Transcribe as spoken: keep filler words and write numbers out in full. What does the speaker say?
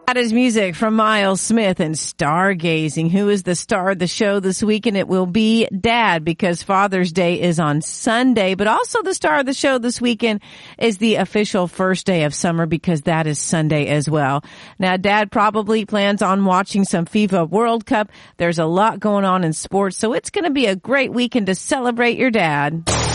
That is music from Miles Smith and Stargazing. Who is the star of the show this weekend? It will be Dad, because Father's Day is on Sunday. But also the star of the show this weekend is the official first day of summer, because that is Sunday as well. Now, Dad probably plans on watching some FIFA World Cup. There's a lot going on in sports, so it's going to be a great weekend to celebrate your dad.